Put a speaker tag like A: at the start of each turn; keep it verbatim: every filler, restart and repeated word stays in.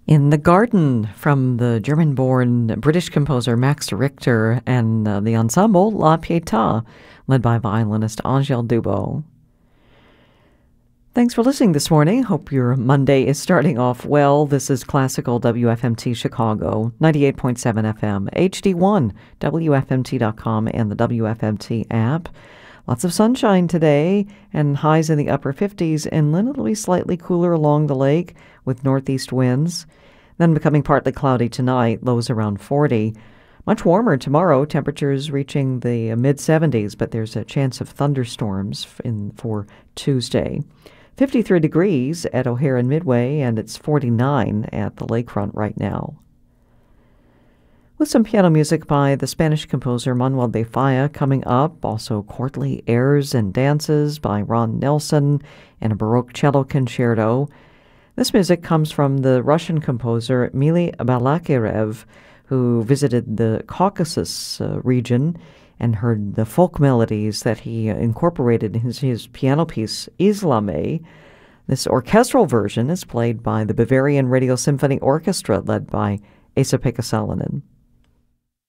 A: In the Garden from the German-born British composer Max Richter and uh, the ensemble La Pietà, led by violinist Angel Dubot. Thanks for listening this morning. Hope your Monday is starting off well. This is Classical W F M T Chicago, ninety-eight point seven F M, H D one, W F M T dot com, and the W F M T app. Lots of sunshine today and highs in the upper fifties. Inland, it'll be slightly cooler along the lake with northeast winds. Then becoming partly cloudy tonight, lows around forty. Much warmer tomorrow, temperatures reaching the mid seventies, but there's a chance of thunderstorms in, for Tuesday. fifty-three degrees at O'Hare and Midway, and it's forty-nine at the lakefront right now. With some piano music by the Spanish composer Manuel de Falla coming up, also courtly airs and dances by Ron Nelson, and a Baroque cello concerto. This music comes from the Russian composer Mili Balakirev, who visited the Caucasus uh, region and heard the folk melodies that he uh, incorporated in his, his piano piece, Islame. This orchestral version is played by the Bavarian Radio Symphony Orchestra, led by Esa-Pekka Salonen.